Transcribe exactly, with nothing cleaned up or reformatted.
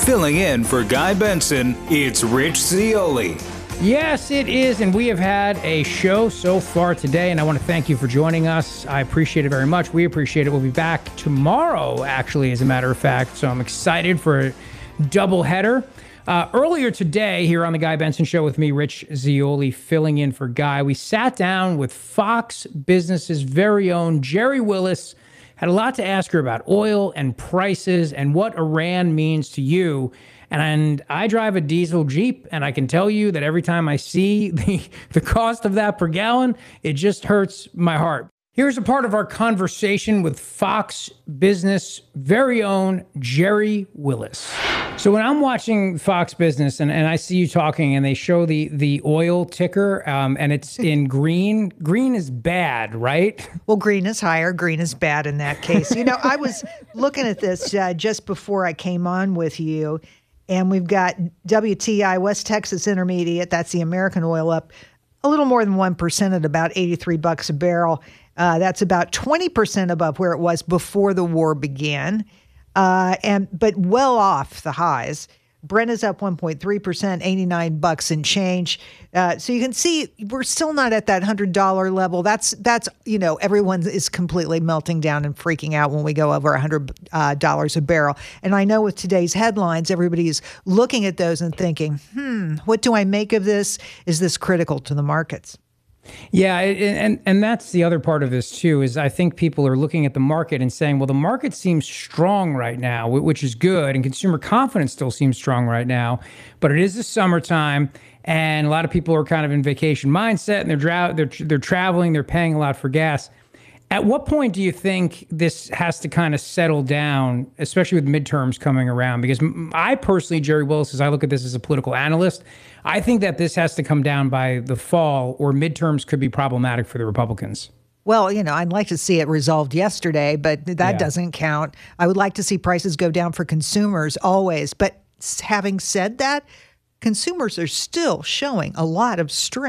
Filling in for Guy Benson, it's Rich Zeoli. Yes, it is, and we have had a show so far today, and I want to thank you for joining us. I appreciate it very much. We appreciate it. We'll be back tomorrow, actually, as a matter of fact, so I'm excited for a double header. Uh, earlier today, here on the Guy Benson Show with me, Rich Zeoli, filling in for Guy, we sat down with Fox Business's very own Jerry Willis. Had a lot to ask her about oil and prices and what Iran means to you. And I drive a diesel Jeep, and I can tell you that every time I see the, the cost of that per gallon, it just hurts my heart. Here's a part of our conversation with Fox Business' very own Jerry Willis. So when I'm watching Fox Business and, and I see you talking and they show the, the oil ticker um, and it's in green, green is bad, right? Well, green is higher. Green is bad in that case. You know, I was looking at this uh, just before I came on with you. And we've got W T I, West Texas Intermediate, that's the American oil, up a little more than one percent at about eighty-three bucks a barrel. Uh, that's about twenty percent above where it was before the war began, uh, and but well off the highs. Brent is up one point three percent, eighty-nine bucks and change. Uh, so you can see we're still not at that one hundred dollars level. That's, that's you know, everyone is completely melting down and freaking out when we go over one hundred dollars a barrel. And I know with today's headlines, everybody's looking at those and thinking, hmm, what do I make of this? Is this critical to the markets? Yeah, and and that's the other part of this too, is I think people are looking at the market and saying, well, the market seems strong right now, which is good, and consumer confidence still seems strong right now, but it is the summertime, and a lot of people are kind of in vacation mindset, and they're dra- they're they're traveling, they're paying a lot for gas. At what point do you think this has to kind of settle down, especially with midterms coming around? Because I personally, Jerry Willis, as I look at this as a political analyst, I think that this has to come down by the fall, or midterms could be problematic for the Republicans. Well, you know, I'd like to see it resolved yesterday, but that Yeah. doesn't count. I would like to see prices go down for consumers always. But having said that, consumers are still showing a lot of strength.